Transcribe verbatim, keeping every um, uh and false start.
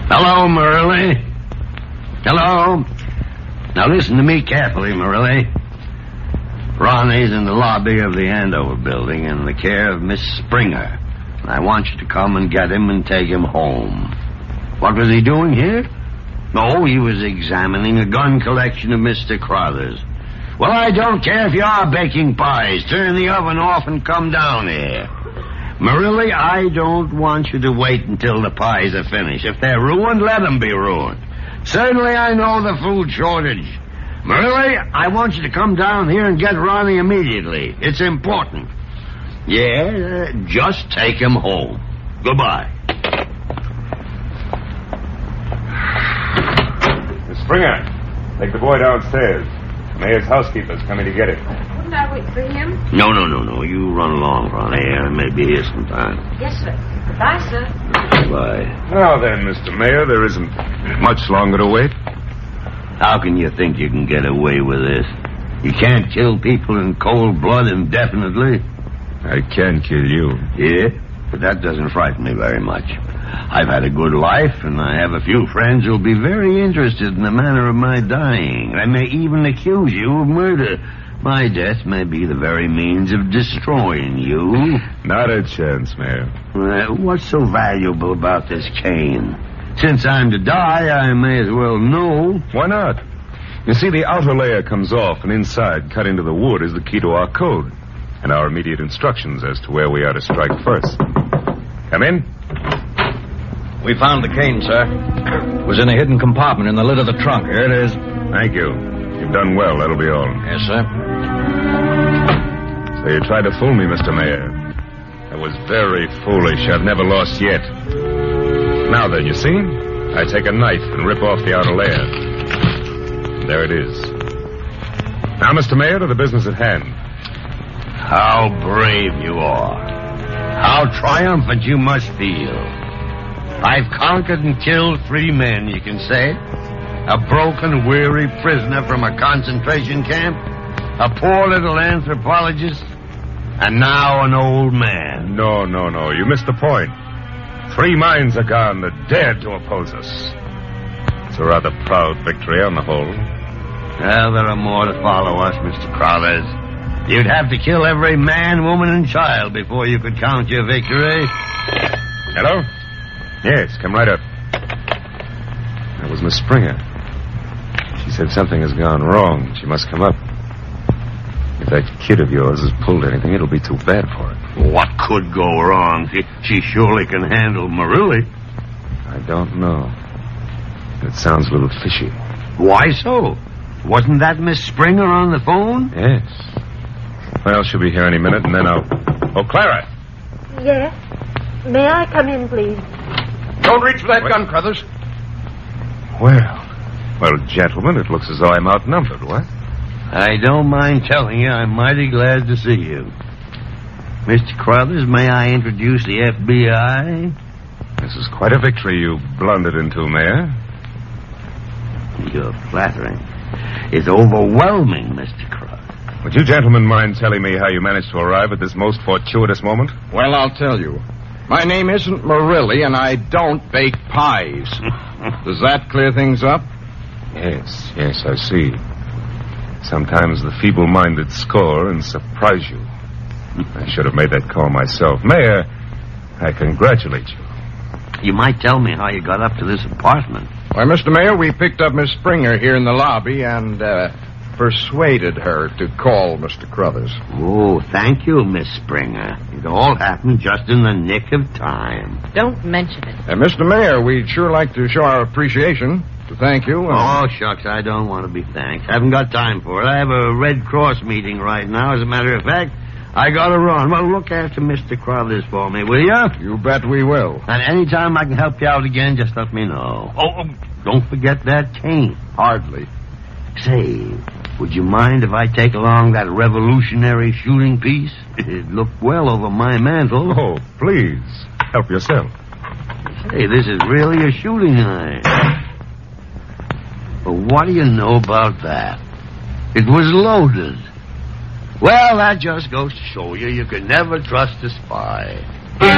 Hello, Morelli. Hello. Now listen to me carefully, Morelli. Ronnie's in the lobby of the Andover building in the care of Miss Springer. I want you to come and get him and take him home. What was he doing here? Oh, he was examining a gun collection of Mister Crothers. Well, I don't care if you are baking pies. Turn the oven off and come down here. Morelli, I don't want you to wait until the pies are finished. If they're ruined, let them be ruined. Certainly I know the food shortage. Morelli, I want you to come down here and get Ronnie immediately. It's important. Yeah, uh, just take him home. Goodbye. Miss Springer, take the boy downstairs. Mayor's housekeeper's coming to get him. Wouldn't I wait for him? No, no, no, no. You run along, Ronnie. I may be here sometime. Yes, sir. Goodbye, sir. Goodbye. Now then, Mister Mayor, there isn't much longer to wait. How can you think you can get away with this? You can't kill people in cold blood indefinitely. I can kill you. Yeah, but that doesn't frighten me very much. I've had a good life, and I have a few friends who'll be very interested in the manner of my dying. They may even accuse you of murder. My death may be the very means of destroying you. Not a chance, Mayor. Uh, what's so valuable about this cane? Since I'm to die, I may as well know. Why not? You see, the outer layer comes off, and inside, cut into the wood, is the key to our code and our immediate instructions as to where we are to strike first. Come in. We found the cane, sir. It was in a hidden compartment in the lid of the trunk. Here it is. Thank you. You've done well. That'll be all. Yes, sir. So you tried to fool me, Mister Mayor. That was very foolish. I've never lost yet. Now then, you see? I take a knife and rip off the outer layer. And there it is. Now, Mister Mayor, to the business at hand. How brave you are. How triumphant you must feel. I've conquered and killed three men, you can say. A broken, weary prisoner from a concentration camp, a poor little anthropologist, and now an old man. No, no, no. You missed the point. Three minds are gone that dared to oppose us. It's a rather proud victory on the whole. Well, there are more to follow us, Mister Crothers. You'd have to kill every man, woman, and child before you could count your victory. Hello? Yes, come right up. That was Miss Springer. She said something has gone wrong. She must come up. If that kid of yours has pulled anything, it'll be too bad for it. What could go wrong? She, she surely can handle Morelli. I don't know. It sounds a little fishy. Why so? Wasn't that Miss Springer on the phone? Yes. Well, she'll be here any minute, and then I'll... Oh, Clara! Yes? May I come in, please? Don't reach for that What? gun, Crothers. Well, well, gentlemen, it looks as though I'm outnumbered, what? I don't mind telling you I'm mighty glad to see you. Mister Crothers, may I introduce the F B I? This is quite a victory you blundered into, Mayor. You're flattering. It's overwhelming, Mister Crothers. Would you gentlemen mind telling me how you managed to arrive at this most fortuitous moment? Well, I'll tell you. My name isn't Morelli, and I don't bake pies. Does that clear things up? Yes, yes, I see. Sometimes the feeble-minded score and surprise you. I should have made that call myself. Mayor, I congratulate you. You might tell me how you got up to this apartment. Why, Mister Mayor, we picked up Miss Springer here in the lobby and uh, persuaded her to call Mister Crothers. Oh, thank you, Miss Springer. It all happened just in the nick of time. Don't mention it. And Mister Mayor, we'd sure like to show our appreciation, to thank you. And... Oh, shucks, I don't want to be thanked. I haven't got time for it. I have a Red Cross meeting right now. As a matter of fact, I got to run. Well, look after Mister Crothers for me, will you? You bet we will. And any time I can help you out again, just let me know. Oh, oh, don't forget that cane. Hardly. Say, would you mind if I take along that revolutionary shooting piece? It looked well over my mantle. Oh, please, help yourself. Hey, this is really a shooting iron. But what do you know about that? It was loaded. Well, that just goes to show you you can never trust a spy.